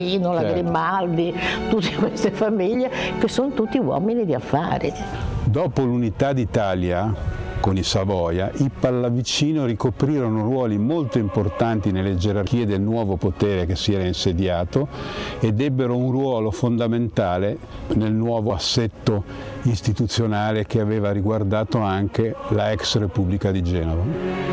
la Certo. Grimaldi, tutte queste famiglie che sono tutti uomini di affari. Dopo l'unità d'Italia con i Savoia, i Pallavicino ricoprirono ruoli molto importanti nelle gerarchie del nuovo potere che si era insediato ed ebbero un ruolo fondamentale nel nuovo assetto istituzionale che aveva riguardato anche la ex Repubblica di Genova.